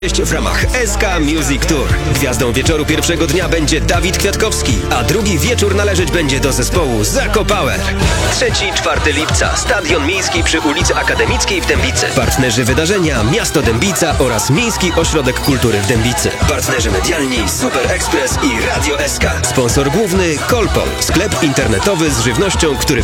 w ramach SK Music Tour. Gwiazdą wieczoru pierwszego dnia będzie Dawid Kwiatkowski, a drugi wieczór należeć będzie do zespołu Zako Power. 3-4 lipca. Stadion Miejski przy ulicy Akademickiej w Dębicy. Partnerzy wydarzenia Miasto Dębica oraz Miejski Ośrodek Kultury w Dębicy. Partnerzy medialni Super Express i Radio SK. Sponsor główny Kolpol, sklep internetowy z żywnością, który